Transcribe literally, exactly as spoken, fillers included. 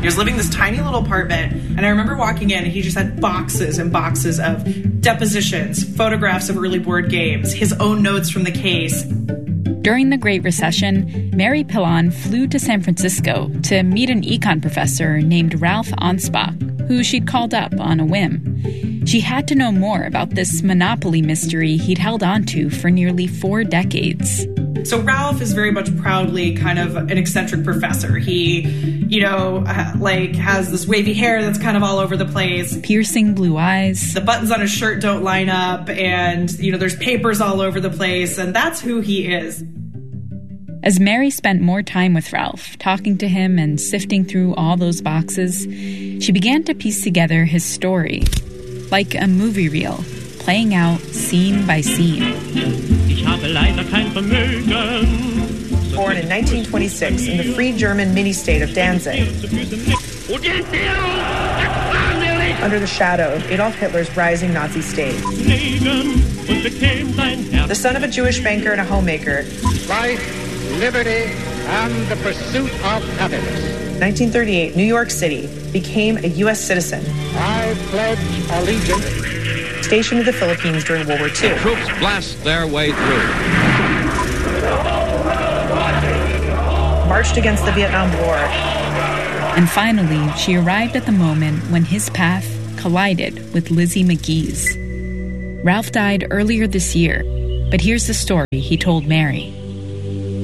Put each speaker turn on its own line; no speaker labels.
He was living in this tiny little apartment, and I remember walking in, and he just had boxes and boxes of depositions, photographs of early board games, his own notes from the case.
During the Great Recession, Mary Pilon flew to San Francisco to meet an econ professor named Ralph Anspach, who she'd called up on a whim. She had to know more about this monopoly mystery he'd held onto for nearly four decades.
So Ralph is very much proudly kind of an eccentric professor. He, you know, like has this wavy hair that's kind of all over the place.
Piercing blue eyes.
The buttons on his shirt don't line up, and, you know, there's papers all over the place, and that's who he is.
As Mary spent more time with Ralph, talking to him and sifting through all those boxes, she began to piece together his story, like a movie reel, playing out scene by scene.
Born in nineteen twenty-six in the Free German mini-state of Danzig, under the shadow of Adolf Hitler's rising Nazi state. The son of a Jewish banker and a homemaker.
Life, liberty, and the pursuit of happiness.
nineteen thirty-eight, New York City, became a U S citizen.
I pledge allegiance.
Stationed in the Philippines during World War Two.
The troops blast their way through.
Marched against the Vietnam War.
And finally, she arrived at the moment when his path collided with Lizzie McGee's. Ralph died earlier this year, but here's the story he told Mary.